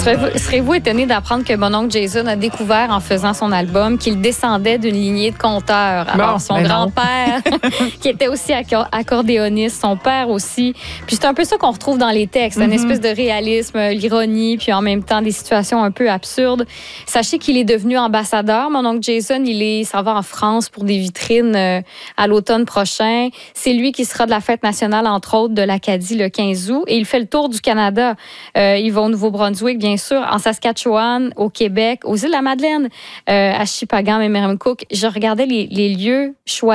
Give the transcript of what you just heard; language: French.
Serez-vous étonné d'apprendre que mon oncle Jason a découvert en faisant son album qu'il descendait d'une lignée de conteurs? Alors, son grand-père, qui était aussi accordéoniste, son père aussi. Puis c'est un peu ça qu'on retrouve dans les textes, une espèce de réalisme, l'ironie, puis en même temps des situations un peu absurdes. Sachez qu'il est devenu ambassadeur. Mon oncle Jason, s'en va en France pour des vitrines à l'automne prochain. C'est lui qui sera de la fête nationale, entre autres, de l'Acadie le 15 août. Et il fait le tour du Canada. Il va au Nouveau-Brunswick, bien sûr, en Saskatchewan, au Québec, aux îles de la Madeleine, à Shippagan et Merrimack. Je regardais les lieux choisis